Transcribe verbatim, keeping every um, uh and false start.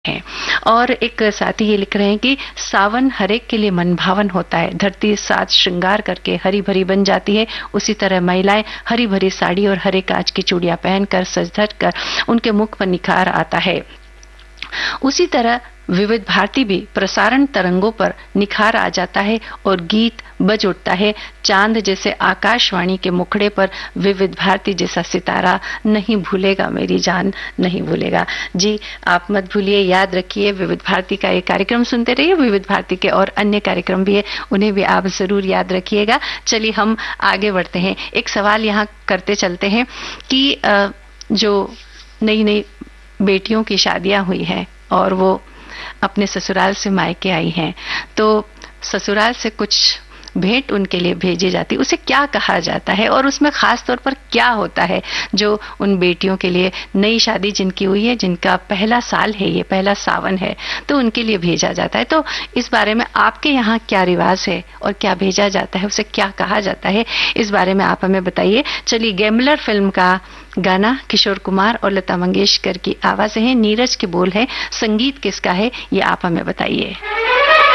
हैं। और एक साथी ये लिख रहे हैं कि सावन हरेक के लिए मनभावन होता है, धरती साज श्रृंगार करके हरी भरी बन जाती है, उसी तरह महिलाएं हरी भरी साड़ी और हरे कांच की चूड़ियां पहनकर सज धज कर उनके मुख पर निखार आता है। उसी तरह विविध भारती भी प्रसारण तरंगों पर निखार आ जाता है और गीत बज उठता है। चांद जैसे आकाशवाणी के मुखड़े पर विविध भारती जैसा सितारा नहीं भूलेगा, मेरी जान नहीं भूलेगा। जी आप मत भूलिए, याद रखिए, विविध भारती का ये कार्यक्रम सुनते रहिए। विविध भारती के और अन्य कार्यक्रम भी है, उन्हें भी आप जरूर याद रखिएगा। चलिए हम आगे बढ़ते हैं। एक सवाल यहाँ करते चलते हैं कि जो नई नई बेटियों की शादियां हुई हैं और वो अपने ससुराल से मायके आई हैं, तो ससुराल से कुछ भेंट उनके लिए भेजी जाती, उसे क्या कहा जाता है और उसमें खास तौर पर क्या होता है जो उन बेटियों के लिए, नई शादी जिनकी हुई है, जिनका पहला साल है, ये पहला सावन है, तो उनके लिए भेजा जाता है। तो इस बारे में आपके यहाँ क्या रिवाज है और क्या भेजा जाता है, उसे क्या कहा जाता है, इस बारे में आप हमें बताइए। चलिए गैम्बलर फिल्म का गाना किशोर कुमार और लता मंगेशकर की आवाज है, नीरज के बोल है, संगीत किसका है ये आप हमें बताइए।